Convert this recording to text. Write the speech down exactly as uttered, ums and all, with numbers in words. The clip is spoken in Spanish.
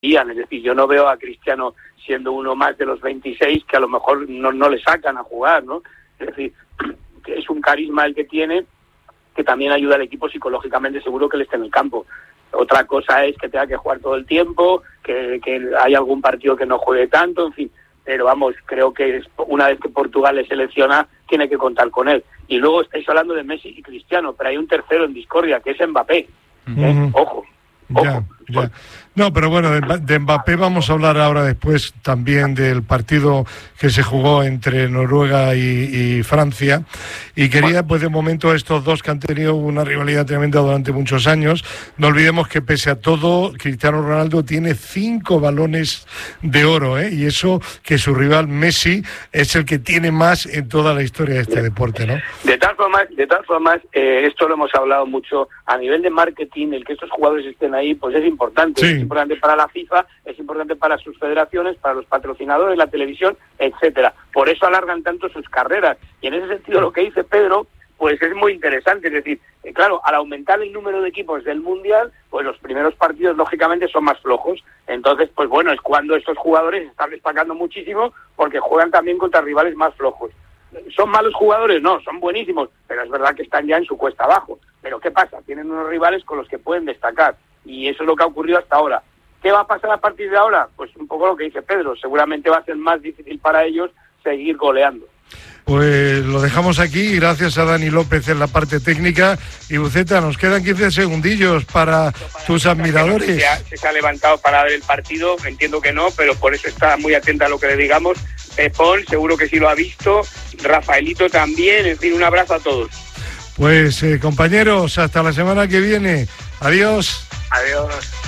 Es decir, yo no veo a Cristiano siendo uno más de los veintiséis que a lo mejor no, no le sacan a jugar, ¿no? Es decir, que es un carisma el que tiene, que también ayuda al equipo psicológicamente, seguro que él esté en el campo. Otra cosa es que tenga que jugar todo el tiempo, que, que hay algún partido que no juegue tanto, en fin. Pero vamos, creo que una vez que Portugal le selecciona, tiene que contar con él. Y luego estáis hablando de Messi y Cristiano, pero hay un tercero en discordia, que es Mbappé. Uh-huh. ¿Eh? Ojo. Ojo. Ya, ya. No, pero bueno, de, de Mbappé vamos a hablar ahora después también del partido que se jugó entre Noruega y, y Francia. Y quería, pues de momento, estos dos que han tenido una rivalidad tremenda durante muchos años, no olvidemos que pese a todo, Cristiano Ronaldo tiene cinco balones de oro, ¿eh? Y eso que su rival Messi es el que tiene más en toda la historia de este deporte, ¿no? De tal forma, de tal forma eh, esto lo hemos hablado mucho, a nivel de marketing, el que estos jugadores estén ahí, pues es importante. Sí. Es importante para la FIFA, es importante para sus federaciones, para los patrocinadores, la televisión, etcétera. Por eso alargan tanto sus carreras. Y en ese sentido lo que dice Pedro, pues es muy interesante. Es decir, eh, claro, al aumentar el número de equipos del Mundial, pues los primeros partidos lógicamente son más flojos. Entonces, pues bueno, es cuando estos jugadores están destacando muchísimo porque juegan también contra rivales más flojos. ¿Son malos jugadores? No, son buenísimos, pero es verdad que están ya en su cuesta abajo. Pero ¿qué pasa? Tienen unos rivales con los que pueden destacar. Y eso es lo que ha ocurrido hasta ahora. ¿Qué va a pasar a partir de ahora? Pues un poco lo que dice Pedro. Seguramente va a ser más difícil para ellos seguir goleando. Pues lo dejamos aquí. Gracias a Dani López en la parte técnica. Y Buceta, nos quedan quince segundillos para tus admiradores. Se, ha, se ha levantado para ver el partido. Entiendo que no, pero por eso está muy atenta a lo que le digamos. Pepón, seguro que sí lo ha visto. Rafaelito también. En fin, un abrazo a todos. Pues eh, compañeros, hasta la semana que viene. Adiós. Adiós.